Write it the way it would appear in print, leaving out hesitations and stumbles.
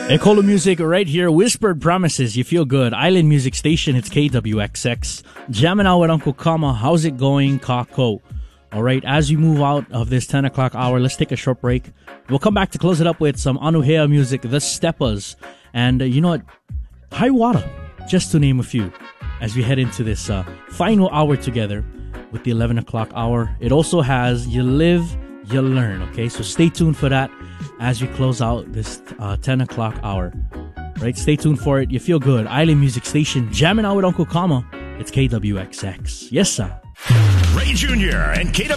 Ekolo Music right here. Whispered Promises. You feel good. Island Music Station. It's KWXX. Jamming out with Uncle Kama. How's it going, Kako? All right, as we move out of this 10 o'clock hour, let's take a short break. We'll come back to close it up with some Anuhea music, The Steppas. And you know what? High Water, just to name a few, as we head into this final hour together with the 11 o'clock hour. It also has You Live, You Learn, okay? So stay tuned for that as we close out this 10 o'clock hour. Right, stay tuned for it. You feel good. Island Music Station, jamming out with Uncle Kama. It's KWXX. Yes, sir. Ray Jr. and KWXX.